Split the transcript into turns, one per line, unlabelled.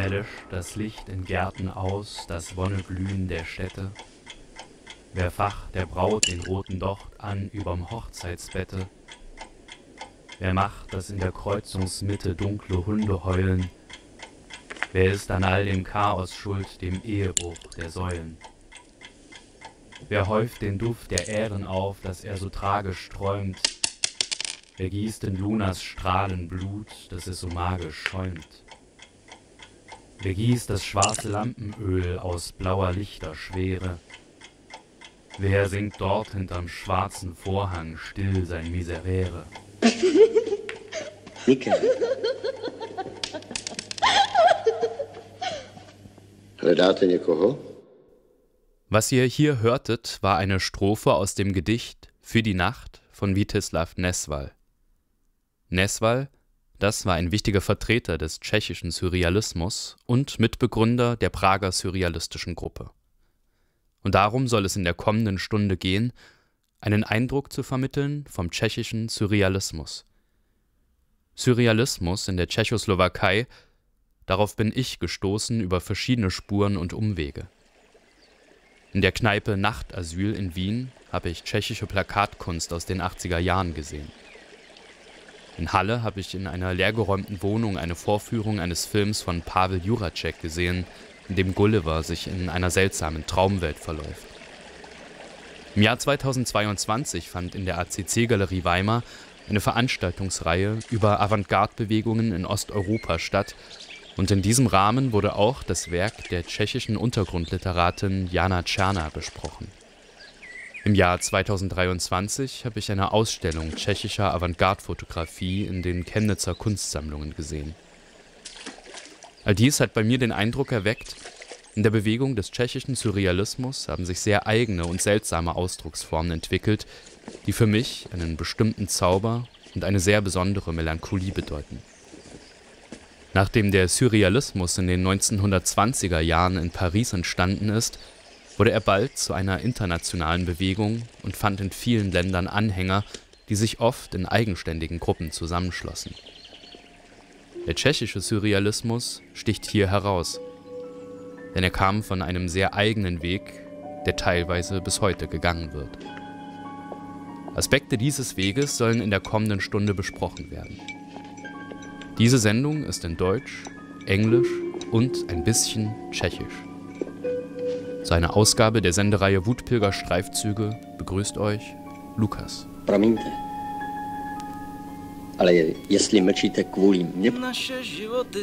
Wer löscht das Licht in Gärten aus, das Wonneglühen der Städte? Wer facht der Braut den roten Docht an überm Hochzeitsbette? Wer macht, dass in der Kreuzungsmitte dunkle Hunde heulen? Wer ist an all dem Chaos schuld, dem Ehebruch der Säulen? Wer häuft den Duft der Ähren auf, dass er so tragisch träumt? Wer gießt in Lunas Strahlen Blut, dass es so magisch schäumt? Wer gießt das schwarze Lampenöl aus blauer Lichterschwere? Wer singt dort hinterm schwarzen Vorhang still sein Miserere?
Nicke. Hledáte někoho?
Was ihr hier hörtet, war eine Strophe aus dem Gedicht Für die Nacht von Vítězslav Nesval. Nesval, das war ein wichtiger Vertreter des tschechischen Surrealismus und Mitbegründer der Prager surrealistischen Gruppe. Und darum soll es in der kommenden Stunde gehen, einen Eindruck zu vermitteln vom tschechischen Surrealismus. Surrealismus in der Tschechoslowakei, darauf bin ich gestoßen über verschiedene Spuren und Umwege. In der Kneipe Nachtasyl in Wien habe ich tschechische Plakatkunst aus den 80er Jahren gesehen. In Halle habe ich in einer leergeräumten Wohnung eine Vorführung eines Films von Pavel Juracek gesehen, in dem Gulliver sich in einer seltsamen Traumwelt verläuft. Im Jahr 2022 fand in der ACC-Galerie Weimar eine Veranstaltungsreihe über Avantgarde-Bewegungen in Osteuropa statt, und in diesem Rahmen wurde auch das Werk der tschechischen Untergrundliteratin Jana Černá besprochen. Im Jahr 2023 habe ich eine Ausstellung tschechischer Avantgarde-Fotografie in den Chemnitzer Kunstsammlungen gesehen. All dies hat bei mir den Eindruck erweckt, in der Bewegung des tschechischen Surrealismus haben sich sehr eigene und seltsame Ausdrucksformen entwickelt, die für mich einen bestimmten Zauber und eine sehr besondere Melancholie bedeuten. Nachdem der Surrealismus in den 1920er Jahren in Paris entstanden ist, wurde er bald zu einer internationalen Bewegung und fand in vielen Ländern Anhänger, die sich oft in eigenständigen Gruppen zusammenschlossen. Der tschechische Surrealismus sticht hier heraus, denn er kam von einem sehr eigenen Weg, der teilweise bis heute gegangen wird. Aspekte dieses Weges sollen in der kommenden Stunde besprochen werden. Diese Sendung ist in Deutsch, Englisch und ein bisschen Tschechisch. Zu einer Ausgabe der Sendereihe Wutpilger Streifzüge begrüßt euch Lukas.
Promiňte. Ale jestli mlčíte kvůli mně...
Naše životy